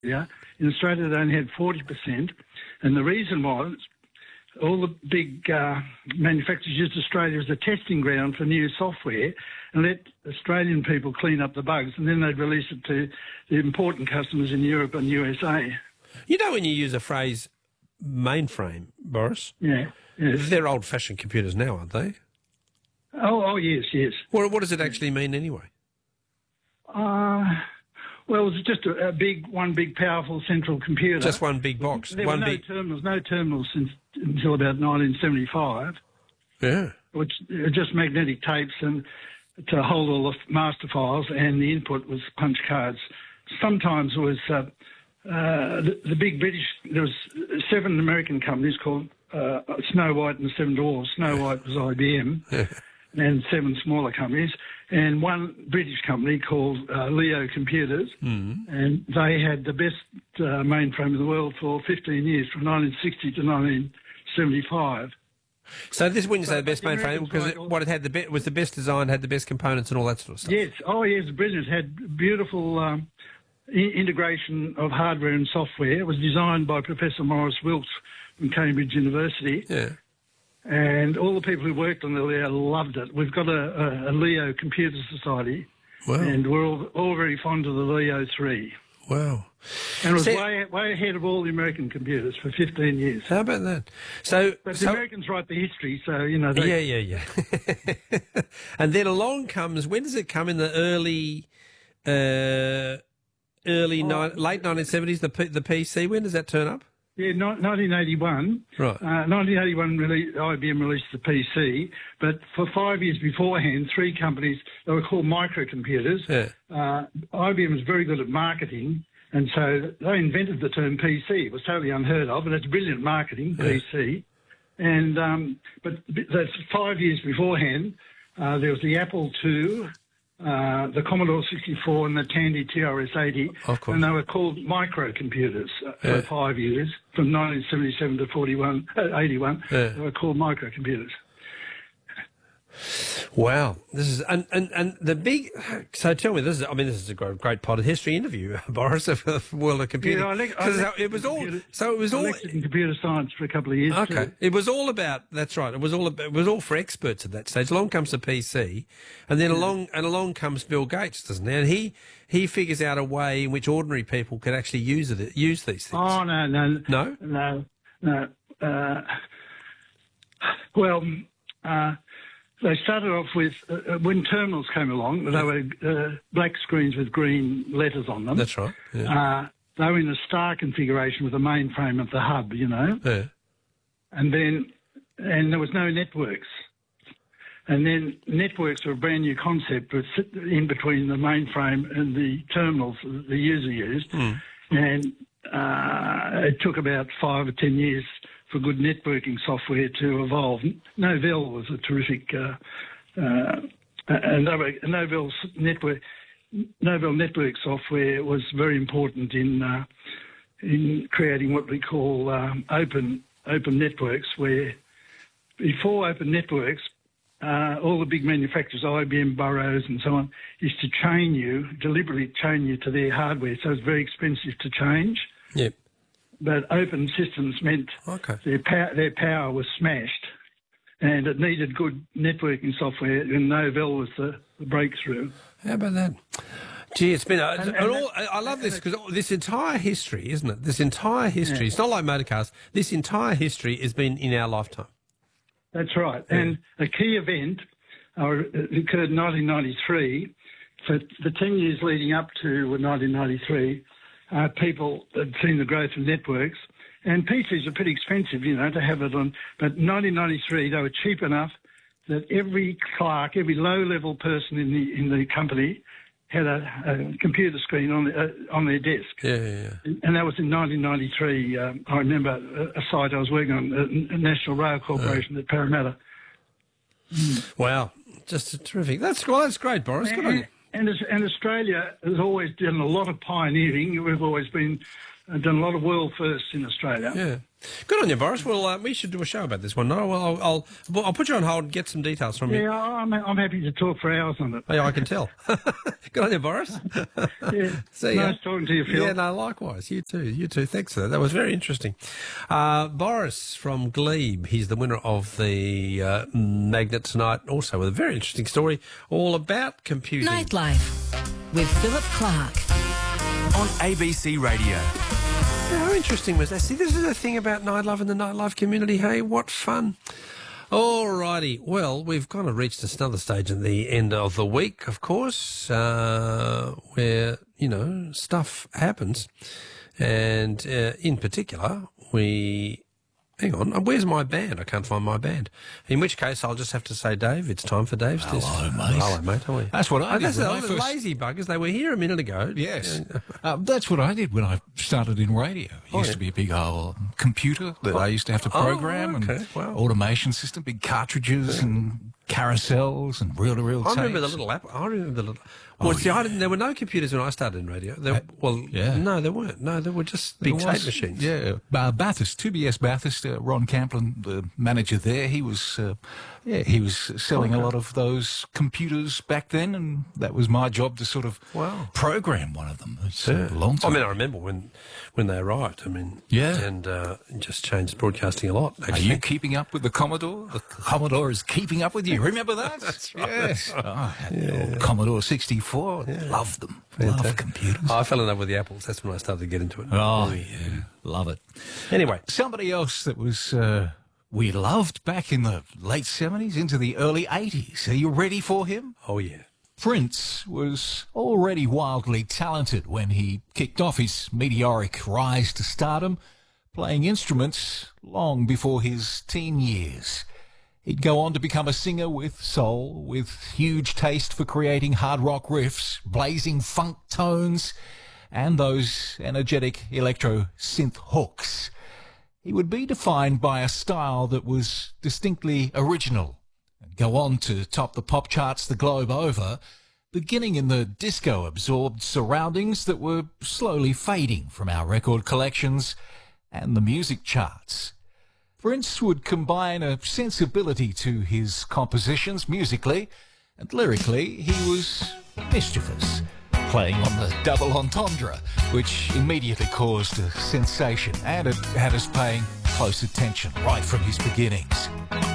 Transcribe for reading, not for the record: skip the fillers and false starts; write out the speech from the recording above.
In Australia, they only had 40%. And the reason was all the big manufacturers used Australia as a testing ground for new software and let Australian people clean up the bugs, and then they'd release it to the important customers in Europe and USA. You know, when you use a phrase mainframe, Boris, Yeah. Yes. they're old-fashioned computers now, aren't they? Oh, yes. Well, what does it actually mean anyway? Well, it was just one big, powerful central computer. Just one big box. There were no terminals until about 1975. Yeah. Which are just magnetic tapes and to hold all the master files, and the input was punch cards. Sometimes it was the big British. There was 7 American companies called Snow White and the Seven Dwarfs. Snow White was IBM. Yeah. And 7 smaller companies, and one British company called Leo Computers, and they had the best mainframe in the world for 15 years, from 1960 to 1975. So this, when you say the best mainframe, because what it had was the best design, had the best components and all that sort of stuff. Yes, yes, brilliant. It had beautiful integration of hardware and software. It was designed by Professor Maurice Wilkes from Cambridge University. Yeah. And all the people who worked on the Leo loved it. We've got a Leo Computer Society, and we're all very fond of the Leo 3. Wow. And it was way ahead of all the American computers for 15 years. How about that? But the Americans write the history, so, you know... Yeah. And then along comes... When does it come? In the late 1970s, the PC? When does that turn up? Yeah, 1981. Right. 1981, IBM released the PC, but for 5 years beforehand, 3 companies, they were called microcomputers. Yeah. IBM was very good at marketing, and so they invented the term PC. It was totally unheard of, and it's brilliant marketing, PC. And but that's 5 years beforehand. There was the Apple II, the Commodore 64 and the Tandy TRS-80, and they were called microcomputers for 5 years, from 1977 to 81. They were called microcomputers. Wow, this is and the big. So tell me, this is a great part of history interview, Boris, of the world of computing. Yeah, it was all. So it was all in computer science for a couple of years. Okay, too. it was all about. That's right. It was all for experts at that stage. Along comes the PC, and then along comes Bill Gates, doesn't he? And he figures out a way in which ordinary people could actually use these things. Oh no. Well. They started off with, when terminals came along, they were black screens with green letters on them. That's right. Yeah. They were in a star configuration with a mainframe at the hub, you know. Yeah. And there was no networks. And then networks were a brand new concept in between the mainframe and the terminals that the user used. And it took about 5 or 10 years for good networking software to evolve. Novell was a terrific, Novell network software was very important in creating what we call open networks. Where before open networks, all the big manufacturers, IBM, Burroughs, and so on, used to deliberately chain you to their hardware, so it's very expensive to change. Yep. But open systems meant their power was smashed, and it needed good networking software, and Novell was the breakthrough. How about that? Gee, it's been... I love this, because this entire history, isn't it? This entire history, it's not like motor cars, this entire history has been in our lifetime. That's right. Yeah. And a key event occurred in 1993. For the 10 years leading up to 1993... people had seen the growth of networks, and PCs are pretty expensive, you know, to have it on. But in 1993, they were cheap enough that every clerk, every low-level person in the company had a computer screen on their desk. Yeah. And that was in 1993. I remember a site I was working on, a National Rail Corporation at Parramatta. Wow, just terrific. That's great, Boris. Good on you. And Australia has always done a lot of pioneering. We've always been done a lot of world firsts in Australia. Yeah. Good on you, Boris. Well, we should do a show about this one. No, well, I'll put you on hold and get some details from you. Yeah, I'm happy to talk for hours on it. Yeah, I can tell. Good on you, Boris. Yeah. See ya. Nice talking to you, Phil. Yeah, no, likewise. You too. You too. Thanks for that. That was very interesting. Boris from Glebe. He's the winner of the Magnet tonight, also with a very interesting story all about computing. Nightlife with Philip Clark on ABC Radio. How interesting was that? See, this is the thing about nightlife and the nightlife community. Hey, what fun. Alrighty. Well, we've kind of reached another stage at the end of the week, of course, where, stuff happens. And in particular, hang on, where's my band? I can't find my band. In which case, I'll just have to say, Dave, it's time for Dave's test. Hello, mate. Hello, mate. How are you? That's what I did. The lazy buggers. They were here a minute ago. Yes. That's what I did when I started in radio. It used to be a big old computer that I used to have to program and automation system, big cartridges and carousels and reel-to-reel tapes. I remember the little app. Well, there were no computers when I started in radio. No, there weren't. No, there were just big tape machines. Yeah, Bathurst, 2BS Bathurst, Ron Camplin, the manager there, he was selling a lot of those computers back then, and that was my job to sort of program one of them. It's a long time. I remember when they arrived. And just changed broadcasting a lot. Actually. Are you keeping up with the Commodore? The Commodore is keeping up with you. Remember that? That's right. Yes. I had the old Commodore 64. Loved them. Love computers. I fell in love with the Apples. That's when I started to get into it. Oh, yeah. Love it. Anyway. Somebody else that was we loved back in the late 70s into the early 80s. Are you ready for him? Oh, yeah. Prince was already wildly talented when he kicked off his meteoric rise to stardom, playing instruments long before his teen years. He'd go on to become a singer with soul, with huge taste for creating hard rock riffs, blazing funk tones, and those energetic electro synth hooks. He would be defined by a style that was distinctly original, and go on to top the pop charts the globe over, beginning in the disco-absorbed surroundings that were slowly fading from our record collections and the music charts. Prince would combine a sensibility to his compositions musically, and lyrically he was mischievous, playing on the double entendre, which immediately caused a sensation, and it had us paying close attention right from his beginnings.